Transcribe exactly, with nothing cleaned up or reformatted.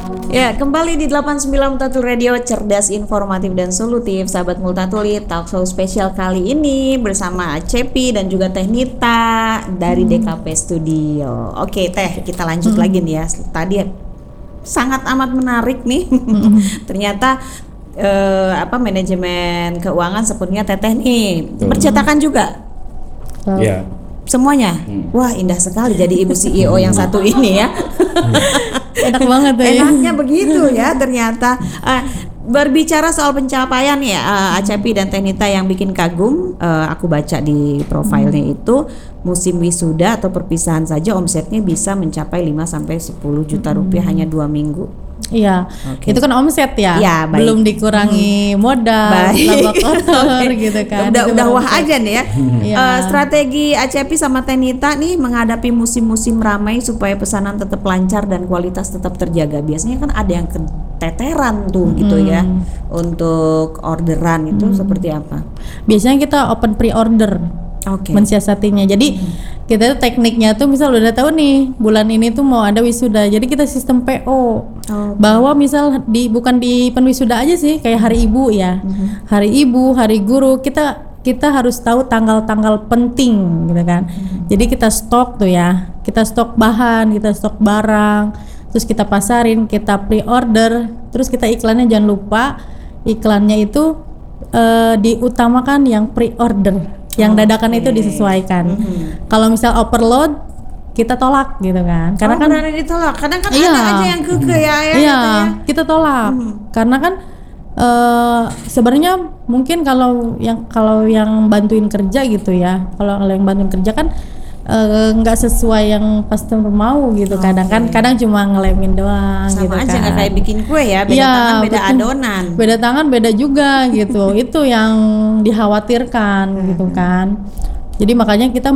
Ya, kembali di delapan puluh sembilan Multatuli Radio, cerdas, informatif, dan solutif. Sahabat Multatuli, talk show spesial kali ini bersama Cepi dan juga Teh Nita dari D K P Studio. Oke Teh, kita lanjut hmm. lagi nih ya. Tadi sangat amat menarik nih. hmm. Ternyata eh, apa manajemen keuangan sepenuhnya Teteh nih. Hmm. Percetakan juga? Iya. Yeah. Semuanya? Hmm. Wah, indah sekali jadi ibu C E O yang satu ini ya. Enak banget ya. Enaknya begitu ya ternyata. Uh, berbicara soal pencapaian ya, uh, Acepi dan Teh Nita yang bikin kagum, uh, aku baca di profilnya hmm. itu musim wisuda atau perpisahan saja omsetnya bisa mencapai lima sampai sepuluh juta rupiah hmm. hanya dua minggu. Iya, okay. Itu kan omset ya, ya belum dikurangi hmm. modal, laba kotor gitu kan. Udah itu udah wah aja nih ya. ya. uh, Strategi Acepi sama Teh Nita nih menghadapi musim-musim ramai supaya pesanan tetap lancar dan kualitas tetap terjaga. Biasanya kan ada yang keteteran tuh hmm. gitu ya untuk orderan itu hmm. seperti apa? Biasanya kita open pre-order. Okay. Mensiasatinya. Jadi hmm. kita tekniknya tuh misal udah tahu nih bulan ini tuh mau ada wisuda. Jadi kita sistem P O. Okay. Bahwa misal di bukan di penwisuda aja sih, kayak hari ibu ya. Hmm. Hari ibu, hari guru, kita kita harus tahu tanggal-tanggal penting gitu kan. Hmm. Jadi kita stok tuh ya. Kita stok bahan, kita stok barang, terus kita pasarin, kita pre-order, terus kita iklannya jangan lupa iklannya itu uh, diutamakan yang pre-order. Yang dadakan okay. itu disesuaikan. Mm-hmm. Kalau misal overload, kita tolak gitu kan. Karena oh, kan berani ditolak. Kadang kan iya, ada aja yang keke ya, ya. Iya, gitu ya. Kita tolak. Mm-hmm. Karena kan uh, sebenarnya mungkin kalau yang kalau yang bantuin kerja gitu ya. Kalau yang bantuin kerja kan nggak uh, sesuai yang customer mau gitu. Okay. Kadang kan kadang cuma ngelemin doang. Sama gitu aja kan. Nggak kayak bikin kue ya. Beda ya, tangan beda betul. adonan. Beda tangan beda juga gitu. Itu yang dikhawatirkan hmm. gitu kan. Jadi makanya kita